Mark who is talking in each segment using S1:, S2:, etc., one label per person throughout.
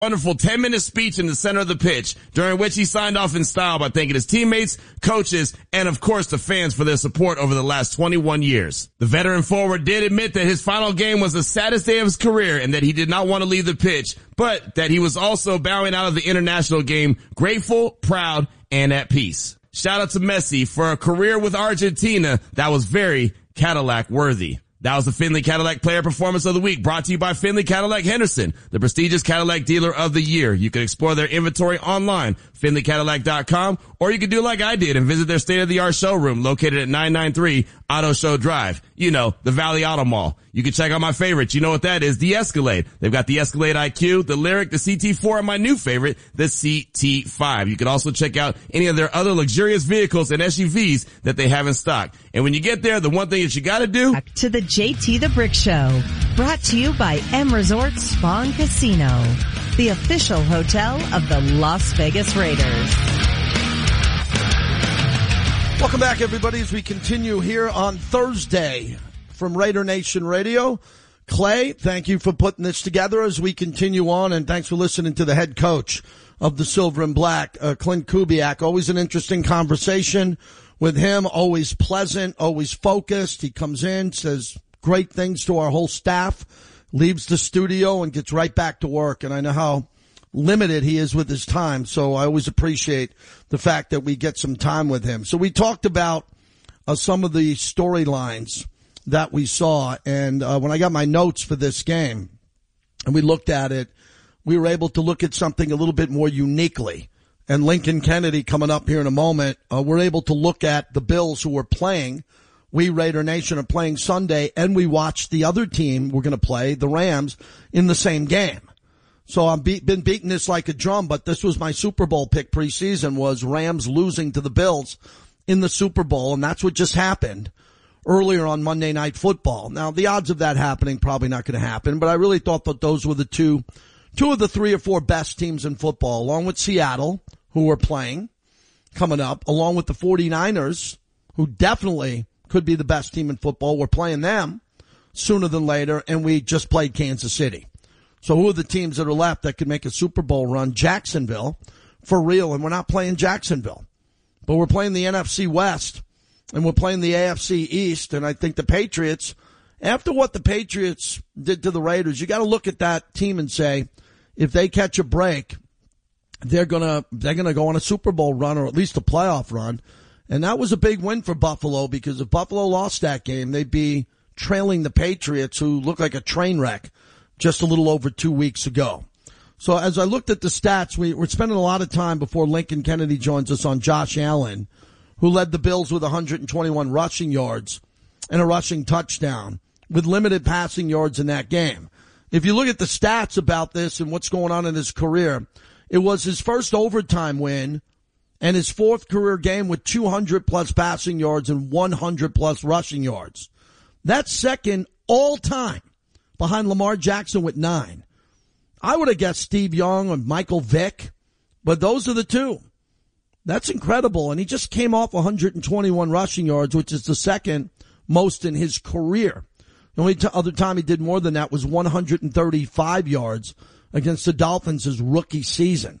S1: Wonderful 10-minute speech in the center of the pitch, during which he signed off in style by thanking his teammates, coaches, and of course the fans for their support over the last 21 years. The veteran forward did admit that his final game was the saddest day of his career and that he did not want to leave the pitch, but that he was also bowing out of the international game grateful, proud, and at peace. Shout out to Messi for a career with Argentina that was very Cadillac worthy. That was the Findlay Cadillac Player Performance of the Week, brought to you by Findlay Cadillac Henderson, the prestigious Cadillac Dealer of the Year. You can explore their inventory online, FindlayCadillac.com, or you can do like I did and visit their state-of-the-art showroom located at 993 Auto Show Drive. You know, the Valley Auto Mall. You can check out my favorites. You know what that is, the Escalade. They've got the Escalade IQ, the Lyriq, the CT4, and my new favorite, the CT5. You can also check out any of their other luxurious vehicles and SUVs that they have in stock. And when you get there, the one thing that you gotta do...
S2: Back to the JT the Brick Show, brought to you by M Resort Spa and Casino, the official hotel of the Las Vegas Raiders.
S3: Welcome back, everybody, as we continue here on Thursday from Raider Nation Radio. Clay, thank you for putting this together as we continue on, and thanks for listening to the head coach of the Silver and Black, Clint Kubiak. Always an interesting conversation with him, always pleasant, always focused. He comes in, says great things to our whole staff, leaves the studio and gets right back to work, and I know how limited he is with his time, so I always appreciate the fact that we get some time with him. So we talked about some of the storylines that we saw, and when I got my notes for this game and we looked at it, we were able to look at something a little bit more uniquely. And Lincoln Kennedy coming up here in a moment, we're able to look at the Bills who are playing. We, Raider Nation, are playing Sunday, and we watched the other team we're going to play, the Rams, in the same game. So I've been beating this like a drum, but this was my Super Bowl pick preseason, was Rams losing to the Bills in the Super Bowl, and that's what just happened earlier on Monday Night Football. Now, the odds of that happening probably not going to happen, but I really thought that those were the two of the 3 or 4 best teams in football, along with Seattle, who are playing coming up, along with the 49ers, who definitely could be the best team in football. We're playing them sooner than later, and we just played Kansas City. So who are the teams that are left that could make a Super Bowl run? Jacksonville, for real, and we're not playing Jacksonville. But we're playing the NFC West, and we're playing the AFC East, and I think the Patriots, after what the Patriots did to the Raiders, you got to look at that team and say, if they catch a break, they're gonna go on a Super Bowl run, or at least a playoff run. And that was a big win for Buffalo, because if Buffalo lost that game, they'd be trailing the Patriots, who look like a train wreck, just a little over 2 weeks ago. So as I looked at the stats, we're spending a lot of time before Lincoln Kennedy joins us on Josh Allen, who led the Bills with 121 rushing yards and a rushing touchdown with limited passing yards in that game. If you look at the stats about this and what's going on in his career, it was his first overtime win and his 4th career game with 200 plus passing yards and 100 plus rushing yards. That's second all time behind Lamar Jackson with 9. I would have guessed Steve Young or Michael Vick, but those are the 2. That's incredible. And he just came off 121 rushing yards, which is the second most in his career. The only other time he did more than that was 135 yards against the Dolphins his rookie season.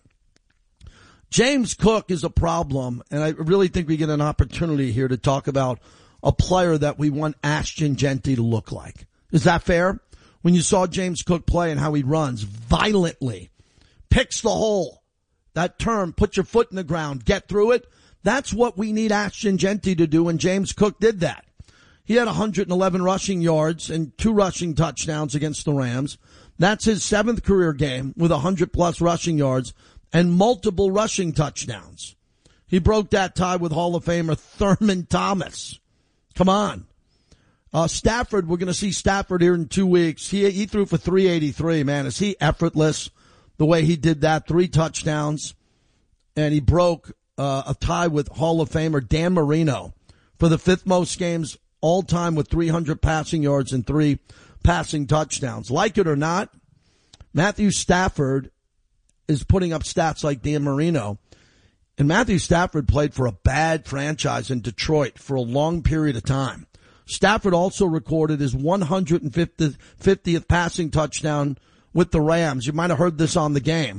S3: James Cook is a problem, and I really think we get an opportunity here to talk about a player that we want Ashton Jeanty to look like. Is that fair? When you saw James Cook play and how he runs violently, picks the hole, that term, put your foot in the ground, get through it, that's what we need Ashton Jeanty to do, and James Cook did that. He had 111 rushing yards and 2 rushing touchdowns against the Rams. That's his 7th career game with 100-plus rushing yards and multiple rushing touchdowns. He broke that tie with Hall of Famer Thurman Thomas. Come on. Stafford, we're going to see Stafford here in 2 weeks. He threw for 383, man. Is he effortless the way he did that? 3 touchdowns. And he broke a tie with Hall of Famer Dan Marino for the 5th most games all time with 300 passing yards and 3 passing touchdowns. Like it or not, Matthew Stafford is putting up stats like Dan Marino. And Matthew Stafford played for a bad franchise in Detroit for a long period of time. Stafford also recorded his 150th passing touchdown with the Rams. You might have heard this on the game.